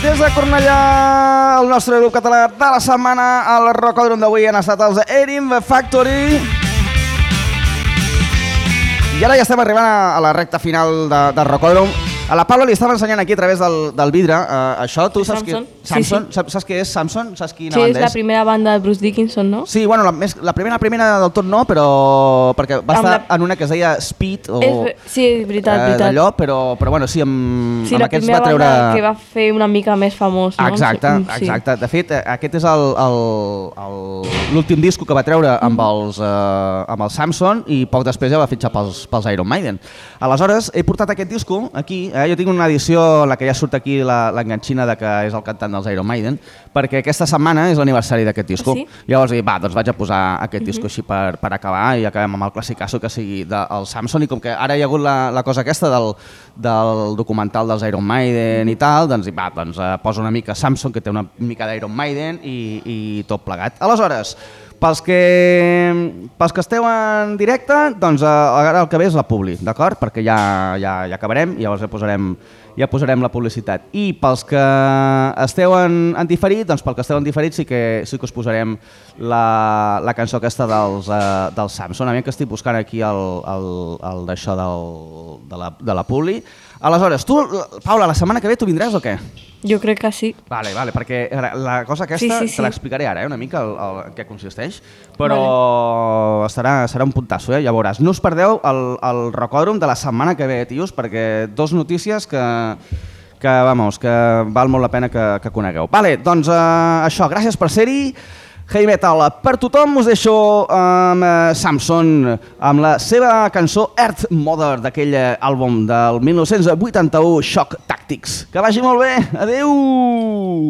Des de Cornellà, el nostre grup català de la setmana, al Rocòdrom d'avui han estat els Erin Factory. I ara ja estem arribant a la recta final del Rocòdrom. A la Paula li estava ensenyant aquí a través del vidre. Això, tu saps què és? Samson? Saps què és Samson? Saps quina banda és? Sí, és la primera banda de Bruce Dickinson, no? Sí, bueno, la primera del tot no, però perquè va estar en una que es deia Speed o... Sí, veritat. D'allò, però bueno, sí, amb aquests va treure... Sí, la primera banda que va fer una mica més famós, no? Exacte. De fet, aquest és l'últim disco que va treure amb el Samson i poc després ja va fitxar pels Iron Maiden. Aleshores, he portat aquest disco aquí. Jo tinc una edició en la que ja surt aquí l'enganxina de que és el cantant dels Iron Maiden, perquè aquesta setmana és l'aniversari d'aquest disco. Sí? Llavors dic, doncs vaig a posar aquest disco així per acabar i acabem amb el classicasso que sigui del Samson, i com que ara hi ha hagut la cosa aquesta del documental dels Iron Maiden i tal, doncs dic, poso una mica Samson, que té una mica d'Iron Maiden i tot plegat. Aleshores, pels que esteu en directe, doncs ara el que ve és la publi, d'acord? Perquè ja acabarem i llavors ja posarem la publicitat. I pels que esteu en diferit, doncs pel que esteu en diferit sí que us posarem la cançó aquesta del Samson. A mi que estic buscant aquí el d'això de la publi. Aleshores, tu, Paula, la setmana que ve tu vindràs o què? Jo crec que sí. Vale, perquè la cosa aquesta sí. te l'explicaré ara, una mica en què consisteix, però serà un puntasso, ja veuràs. No us perdeu el Rocòdrom de la setmana que ve, tios, perquè dos notícies que val molt la pena que conegueu. Vale, doncs això, gràcies per ser-hi. Heavy Metal per tothom, us deixo amb Samson, amb la seva cançó Earth Mother, d'aquell àlbum del 1981, Shock Tactics. Que vagi molt bé, adeu!